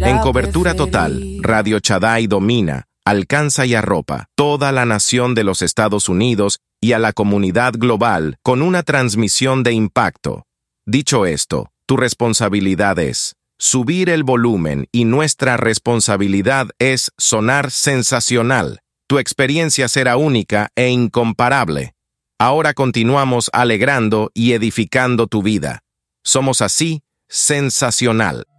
En cobertura total, Radio Shaddai domina, alcanza y arropa toda la nación de los Estados Unidos y a la comunidad global con una transmisión de impacto. Dicho esto, tu responsabilidad es subir el volumen y nuestra responsabilidad es sonar sensacional. Tu experiencia será única e incomparable. Ahora continuamos alegrando y edificando tu vida. Somos así, sensacional.